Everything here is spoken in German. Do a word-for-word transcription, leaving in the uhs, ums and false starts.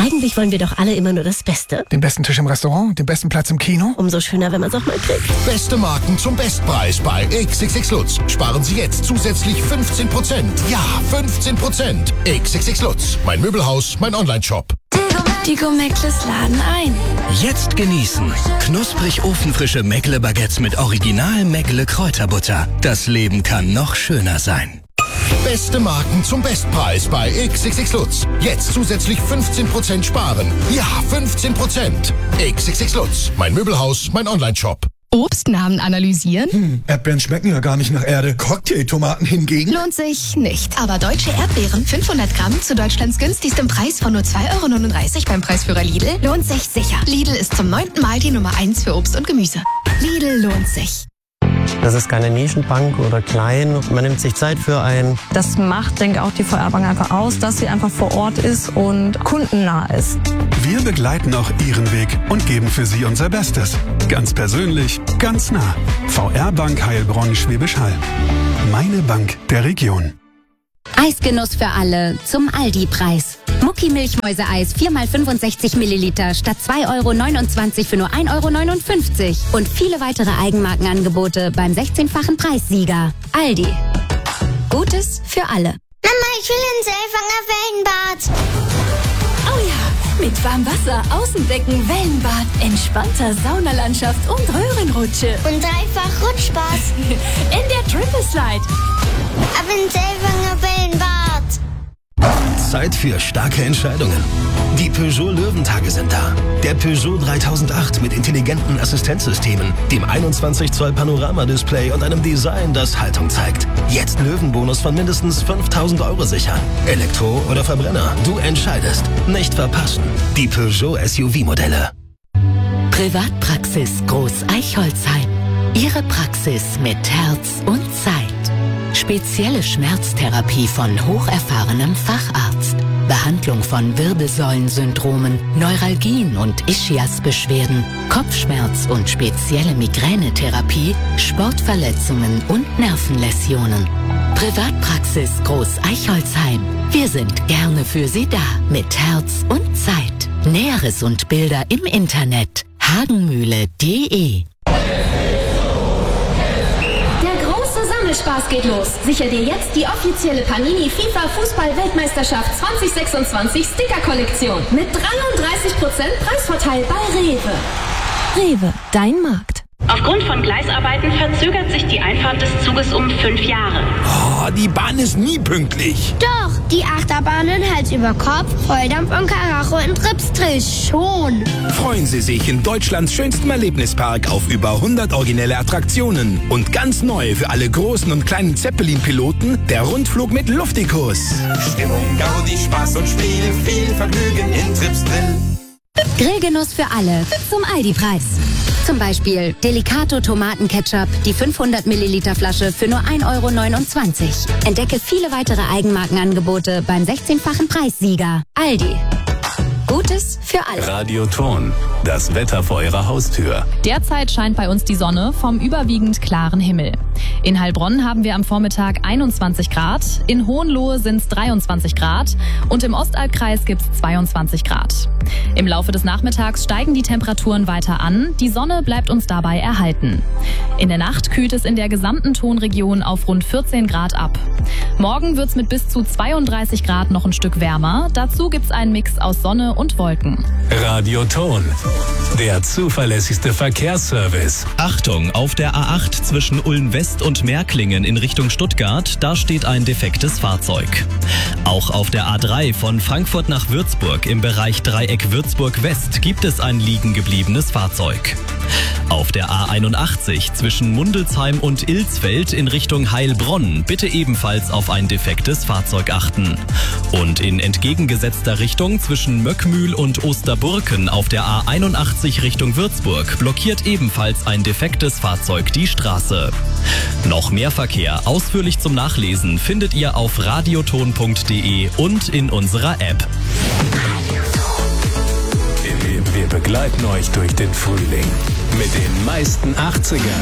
Eigentlich wollen wir doch alle immer nur das Beste. Den besten Tisch im Restaurant, den besten Platz im Kino. Umso schöner, wenn man es auch mal kriegt. Beste Marken zum Bestpreis bei X X X Lutz. Sparen Sie jetzt zusätzlich fünfzehn Prozent. Ja, fünfzehn Prozent. X X X Lutz. Mein Möbelhaus, mein Onlineshop. Die Gomeckles laden ein. Jetzt genießen. Knusprig ofenfrische Meckle-Baguettes mit Original Meckle-Kräuterbutter. Das Leben kann noch schöner sein. Beste Marken zum Bestpreis bei X X X Lutz. Jetzt zusätzlich fünfzehn Prozent sparen. Ja, fünfzehn Prozent. X X X Lutz. Mein Möbelhaus, mein Onlineshop. Obstnamen analysieren? Hm, Erdbeeren schmecken ja gar nicht nach Erde. Cocktailtomaten hingegen? Lohnt sich nicht. Aber deutsche Erdbeeren, fünfhundert Gramm zu Deutschlands günstigstem Preis von nur zwei Euro neununddreißig beim Preisführer Lidl, lohnt sich sicher. Lidl ist zum neunten Mal die Nummer eins für Obst und Gemüse. Lidl lohnt sich. Das ist keine Nischenbank oder klein. Man nimmt sich Zeit für ein. Das macht, denke ich, auch die V R-Bank einfach aus, dass sie einfach vor Ort ist und kundennah ist. Wir begleiten auch Ihren Weg und geben für Sie unser Bestes. Ganz persönlich, ganz nah. V R-Bank Heilbronn Schwäbisch Hall. Meine Bank der Region. Eisgenuss für alle zum Aldi-Preis. Mucki-Milchmäuse-Eis vier mal fünfundsechzig Milliliter statt zwei Euro neunundzwanzig für nur ein Euro neunundfünfzig. Und viele weitere Eigenmarkenangebote beim sechzehnfachen Preissieger. Aldi. Gutes für alle. Mama, ich will ins Elfanger Wellenbad. Oh ja, mit warmem Wasser, Außenbecken, Wellenbad, entspannter Saunalandschaft und Röhrenrutsche. Und dreifach Rutschspaß. In der Triple Slide. Ab ins Elfanger Wellenbad. Zeit für starke Entscheidungen. Die Peugeot Löwentage sind da. Der Peugeot dreitausendacht mit intelligenten Assistenzsystemen, dem einundzwanzig Zoll Panoramadisplay und einem Design, das Haltung zeigt. Jetzt Löwenbonus von mindestens fünftausend Euro sichern. Elektro oder Verbrenner, du entscheidest. Nicht verpassen. Die Peugeot S U V-Modelle. Privatpraxis Groß Eichholzheim. Ihre Praxis mit Herz und Zeit. Spezielle Schmerztherapie von hocherfahrenem Facharzt. Behandlung von Wirbelsäulensyndromen, Neuralgien und Ischiasbeschwerden, Kopfschmerz und spezielle Migränetherapie, Sportverletzungen und Nervenläsionen. Privatpraxis Groß Eichholzheim. Wir sind gerne für Sie da mit Herz und Zeit. Näheres und Bilder im Internet hagenmühle punkt de. Spaß geht los. Sicher dir jetzt die offizielle Panini FIFA Fußball-Weltmeisterschaft zwanzig sechsundzwanzig Sticker-Kollektion mit dreiunddreißig Prozent Preisvorteil bei Rewe. Rewe, dein Markt. Aufgrund von Gleisarbeiten verzögert sich die Einfahrt des Zuges um fünf Jahre. Oh, die Bahn ist nie pünktlich. Doch, die Achterbahnen Hals über Kopf, Volldampf und Karacho in Tripsdrill schon. Freuen Sie sich in Deutschlands schönstem Erlebnispark auf über hundert originelle Attraktionen. Und ganz neu für alle großen und kleinen Zeppelin-Piloten, der Rundflug mit Luftikus. Stimmung, Gaudi, Spaß und Spiel, viel Vergnügen in Tripsdrill. Grillgenuss für alle zum Aldi-Preis. Zum Beispiel Delicato Tomatenketchup, die fünfhundert Milliliter Flasche für nur ein Euro neunundzwanzig. Entdecke viele weitere Eigenmarkenangebote beim sechzehnfachen Preissieger. Aldi. Gutes für alle. Radioton, das Wetter vor Ihrer Haustür. Derzeit scheint bei uns die Sonne vom überwiegend klaren Himmel. In Heilbronn haben wir am Vormittag einundzwanzig Grad, in Hohenlohe sind es dreiundzwanzig Grad und im Ostalbkreis gibt es zweiundzwanzig Grad. Im Laufe des Nachmittags steigen die Temperaturen weiter an, die Sonne bleibt uns dabei erhalten. In der Nacht kühlt es in der gesamten Tonregion auf rund vierzehn Grad ab. Morgen wird es mit bis zu zweiunddreißig Grad noch ein Stück wärmer, dazu gibt es einen Mix aus Sonne und Wolken. Radioton, der zuverlässigste Verkehrsservice. Achtung, auf der A acht zwischen Ulm West und Märklingen in Richtung Stuttgart, da steht ein defektes Fahrzeug. Auch auf der A drei von Frankfurt nach Würzburg im Bereich Dreieck Würzburg West gibt es ein liegen gebliebenes Fahrzeug. Auf der A einundachtzig zwischen Mundelsheim und Ilsfeld in Richtung Heilbronn bitte ebenfalls auf ein defektes Fahrzeug achten. Und in entgegengesetzter Richtung zwischen Möckmühl und Osterburken auf der A einundachtzig Richtung Würzburg blockiert ebenfalls ein defektes Fahrzeug die Straße. Noch mehr Verkehr ausführlich zum Nachlesen findet ihr auf radioton punkt de und in unserer App. Wir begleiten euch durch den Frühling mit den meisten achtzigern.